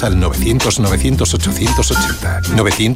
Llámanos al 900-900-880,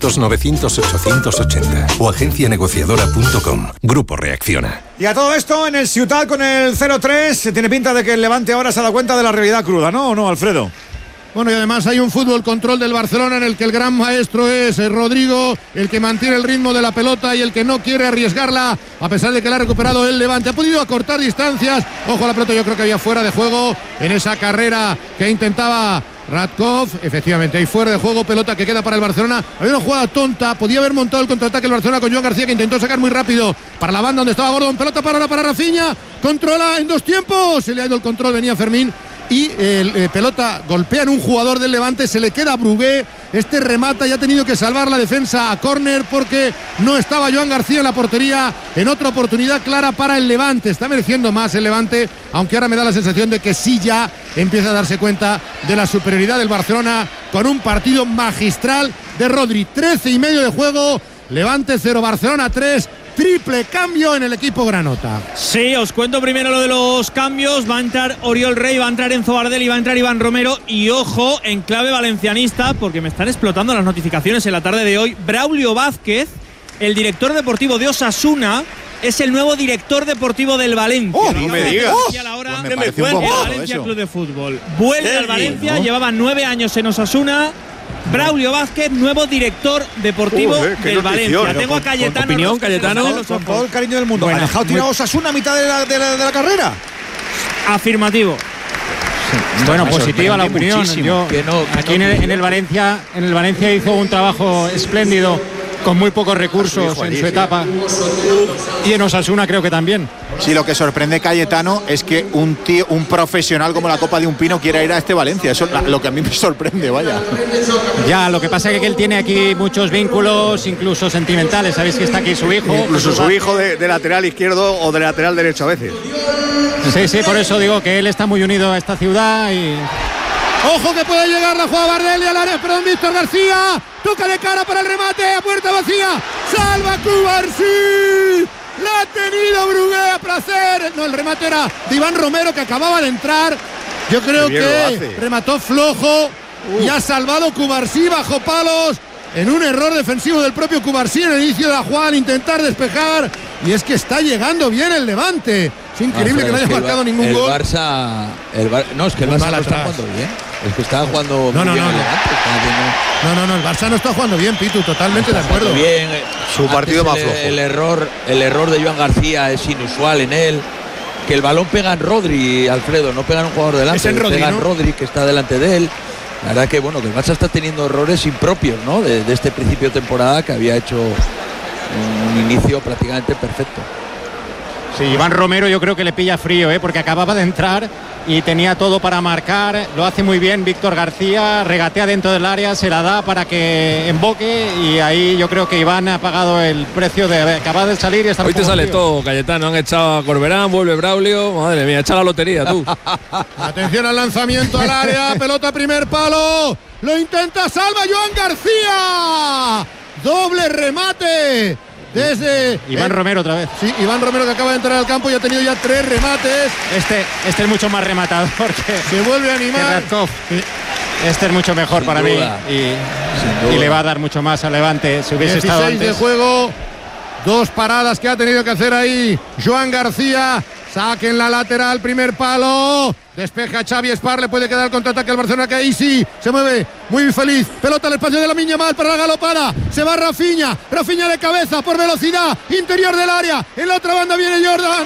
900-900-880 o agencianegociadora.com. Grupo Reacciona. Y a todo esto, en el Ciutat con el 0-3, se tiene pinta de que el Levante ahora se da cuenta de la realidad cruda, ¿no? ¿O no, Alfredo? Bueno, y además hay un fútbol control del Barcelona en el que el gran maestro es Rodrigo, el que mantiene el ritmo de la pelota y el que no quiere arriesgarla, a pesar de que la ha recuperado el Levante. Ha podido acortar distancias. Ojo a la pelota, yo creo que había fuera de juego en esa carrera que intentaba Radkov. Efectivamente, hay fuera de juego, pelota que queda para el Barcelona. Había una jugada tonta, podía haber montado el contraataque el Barcelona con Joan García, que intentó sacar muy rápido para la banda donde estaba Gordon. Pelota para ahora para Rafinha, controla en dos tiempos, se le ha ido el control, venía Fermín. Y pelota golpea en un jugador del Levante, se le queda a Brugué, este remata y ha tenido que salvar la defensa a córner porque no estaba Joan García en la portería. En otra oportunidad clara para el Levante, está mereciendo más el Levante, aunque ahora me da la sensación de que sí ya empieza a darse cuenta de la superioridad del Barcelona con un partido magistral de Rodri. 13 y medio de juego, Levante 0, Barcelona 3. Triple cambio en el equipo granota. Sí, os cuento primero lo de los cambios. Va a entrar Oriol Rey, va a entrar Enzo Bardelli, va a entrar Iván Romero. Y ojo, en clave valencianista, porque me están explotando las notificaciones en la tarde de hoy. Braulio Vázquez, el director deportivo de Osasuna, es el nuevo director deportivo del Valencia. ¡Oh, no me digas! Me parece un poco Valencia eso. Club de Fútbol. Vuelve al Valencia, llevaba 9 años en Osasuna. Braulio Vázquez, nuevo director deportivo del Valencia. Tengo a Cayetano. Opinión, Cayetano. Con todo el cariño del mundo. Bueno, ¿Ha dejado tirado Osasuna a mitad de la carrera? Afirmativo. Bueno, positiva la opinión. Yo, aquí en el Valencia hizo un trabajo espléndido con muy pocos recursos en su etapa, y en Osasuna creo que también. Sí, lo que sorprende, Cayetano, es que un profesional como la Copa de un Pino quiera ir a este Valencia. Eso es lo que a mí me sorprende, vaya. Ya, lo que pasa es que él tiene aquí muchos vínculos, incluso sentimentales. Sabéis que está aquí su hijo. Incluso su hijo de lateral izquierdo o de lateral derecho a veces. Sí, por eso digo que él está muy unido a esta ciudad y... Ojo que puede llegar la jugada Bardelli al área, perdón, Víctor García. Toca de cara para el remate, a puerta vacía. Salva Cubarsí. La ha tenido Brugué a placer. No, el remate era de Iván Romero, que acababa de entrar. Yo creo que remató flojo y ha salvado Cubarsí bajo palos en un error defensivo del propio Cubarsí en el inicio de la jugada al intentar despejar. Y es que está llegando bien el Levante. Es increíble que no haya marcado ningún gol. No, es que el Barça no está jugando bien. Es que está jugando no, bien el Barça no está jugando bien, Pitu, totalmente de acuerdo. Bien, su partido más flojo. El error de Joan García es inusual en él. Que el balón pega en Rodri, Alfredo, no pega en un jugador delante, pega en Rodri, que está delante de él. La verdad que bueno, que el Barça está teniendo errores impropios, ¿no? De este principio de temporada, que había hecho un inicio prácticamente perfecto. Sí, Iván Romero yo creo que le pilla frío, porque acababa de entrar y tenía todo para marcar. Lo hace muy bien Víctor García, regatea dentro del área, se la da para que emboque, y ahí yo creo que Iván ha pagado el precio de acabar de salir y estar. Hoy te sale todo, Cayetano. Han echado a Corberán, vuelve Braulio. Madre mía, echa la lotería tú. Atención al lanzamiento al área, pelota primer palo. Lo intenta, salva Joan García. Doble remate desde Iván Romero otra vez. Sí, Iván Romero, que acaba de entrar al campo y ha tenido ya 3 remates. Este es mucho más rematador que se vuelve a animar. Este es mucho mejor para mí y le va a dar mucho más a Levante si hubiese estado antes. 16 de juego, 2 paradas que ha tenido que hacer ahí Joan García. Saque en la lateral, primer palo. Despeja Xavi Espar, le puede quedar el contraataque al Barcelona, que ahí sí se mueve muy feliz. Pelota al espacio de Lamine Yamal para la galopada. Se va Rafinha de cabeza por velocidad, interior del área. En la otra banda viene Gordon.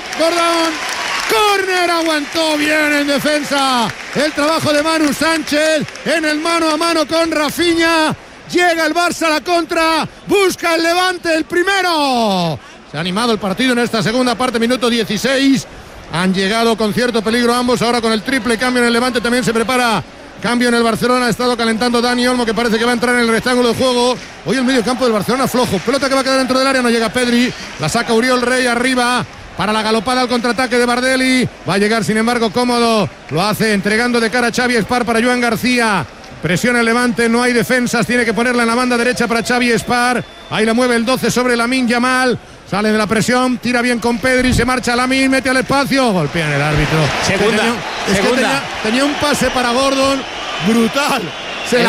Córner, aguantó bien en defensa. El trabajo de Manu Sánchez en el mano a mano con Rafinha. Llega el Barça a la contra, busca el Levante el primero. Se ha animado el partido en esta segunda parte, minuto 16. Han llegado con cierto peligro ambos. Ahora con el triple cambio en el Levante también se prepara cambio en el Barcelona. Ha estado calentando Dani Olmo, que parece que va a entrar en el rectángulo de juego. Hoy el medio campo del Barcelona flojo. Pelota que va a quedar dentro del área, no llega Pedri. La saca Oriol Rey arriba para la galopada al contraataque de Bardelli. Va a llegar sin embargo cómodo. Lo hace entregando de cara a Xavi Espar para Joan García. Presiona el Levante, no hay defensas, tiene que ponerla en la banda derecha para Xavi Espar. Ahí la mueve el 12 sobre Lamine Yamal. Sale de la presión, tira bien con Pedri, se marcha Lamine, mete al espacio, golpea en el árbitro. Segunda. Tenía un pase para Gordon brutal.